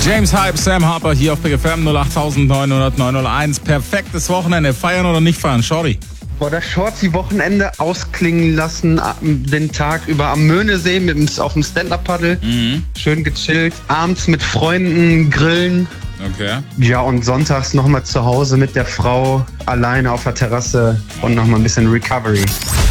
James Hype, Sam Harper hier auf Big FM 08900 Perfektes Wochenende. Feiern oder nicht feiern? Shorty. Boah, das Shorty-Wochenende ausklingen lassen, den Tag über am Möhnesee auf dem Stand-Up-Paddle. Schön gechillt. Abends mit Freunden grillen. Okay. Ja, und sonntags nochmal zu Hause mit der Frau alleine auf der Terrasse und nochmal ein bisschen Recovery.